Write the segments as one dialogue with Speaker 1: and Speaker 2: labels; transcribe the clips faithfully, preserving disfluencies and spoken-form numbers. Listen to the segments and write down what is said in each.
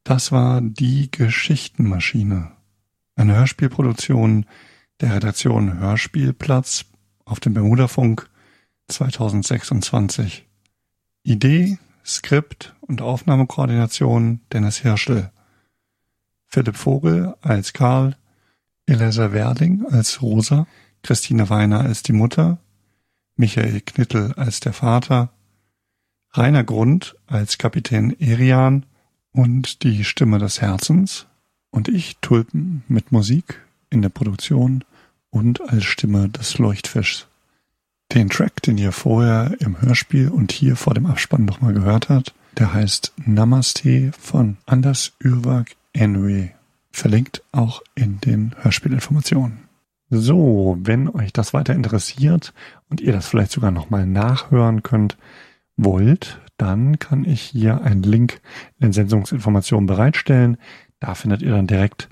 Speaker 1: Das war Die Geschichtenmaschine, eine Hörspielproduktion der Redaktion Hörspielplatz auf dem Bermudafunk zweitausendsechsundzwanzig. Idee, Skript und Aufnahmekoordination Dennis Hirschl. Philipp Vogel als Karl, Elisa Werding als Rosa, Christine Weiner als die Mutter, Michael Knittel als der Vater, Rainer Grund als Kapitän Erian und die Stimme des Herzens und ich, Tulpen, mit Musik in der Produktion und als Stimme des Leuchtfischs. Den Track, den ihr vorher im Hörspiel und hier vor dem Abspann nochmal gehört habt, der heißt Namaste von Anders Ürvak Enwe. Verlinkt auch in den Hörspielinformationen. So, wenn euch das weiter interessiert und ihr das vielleicht sogar nochmal nachhören könnt, wollt, dann kann ich hier einen Link in den Sendungsinformationen bereitstellen. Da findet ihr dann direkt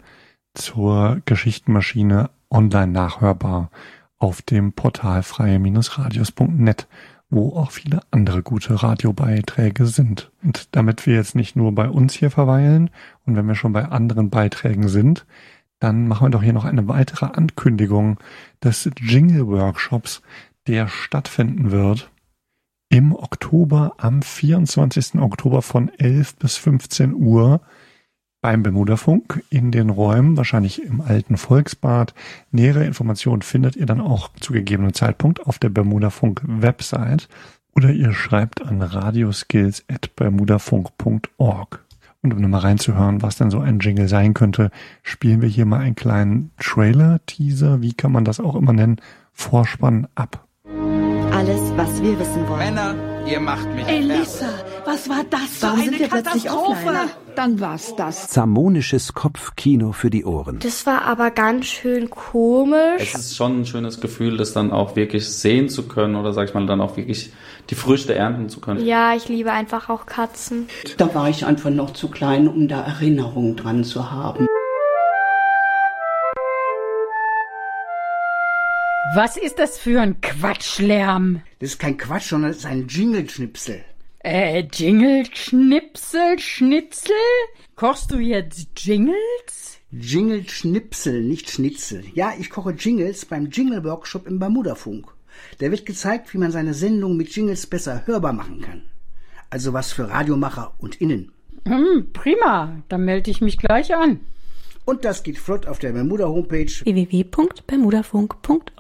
Speaker 1: zur Geschichtenmaschine online nachhörbar auf dem Portal freie Radios punkt net, wo auch viele andere gute Radiobeiträge sind. Und damit wir jetzt nicht nur bei uns hier verweilen und wenn wir schon bei anderen Beiträgen sind, dann machen wir doch hier noch eine weitere Ankündigung des Jingle-Workshops, der stattfinden wird im Oktober, am vierundzwanzigsten Oktober von elf bis fünfzehn Uhr beim Bermudafunk in den Räumen, wahrscheinlich im alten Volksbad. Nähere Informationen findet ihr dann auch zu gegebenem Zeitpunkt auf der Bermudafunk-Website oder ihr schreibt an radioskills at bermudafunk punkt org. Und um nochmal reinzuhören, was denn so ein Jingle sein könnte, spielen wir hier mal einen kleinen Trailer-Teaser, wie kann man das auch immer nennen, Vorspann ab.
Speaker 2: Alles, was wir wissen wollen.
Speaker 3: Männer, ihr macht mich
Speaker 4: Elisa, was war das für
Speaker 2: Warum
Speaker 4: eine
Speaker 2: sind wir plötzlich
Speaker 4: Katastrophe?
Speaker 2: offline?
Speaker 4: Dann war's das.
Speaker 5: Zamonisches Kopfkino für die Ohren.
Speaker 6: Das war aber ganz schön komisch.
Speaker 7: Es ist schon ein schönes Gefühl, das dann auch wirklich sehen zu können oder sag ich mal dann auch wirklich die Früchte ernten zu können.
Speaker 6: Ja, ich liebe einfach auch Katzen.
Speaker 8: Da war ich einfach noch zu klein, um da Erinnerungen dran zu haben.
Speaker 9: Was ist das für ein Quatschlärm?
Speaker 10: Das ist kein Quatsch, sondern das ist ein Jingle-Schnipsel.
Speaker 9: Äh, Jingle-Schnipsel, Schnitzel? Kochst du jetzt Jingles?
Speaker 10: Jingle-Schnipsel, nicht Schnitzel. Ja, ich koche Jingles beim Jingle-Workshop im Bermudafunk. Da wird gezeigt, wie man seine Sendung mit Jingles besser hörbar machen kann. Also was für Radiomacher und Innen.
Speaker 9: Hm, prima, dann melde ich mich gleich an.
Speaker 10: Und das geht flott auf der Bermuda-Homepage
Speaker 2: w w w punkt bermudafunk punkt org.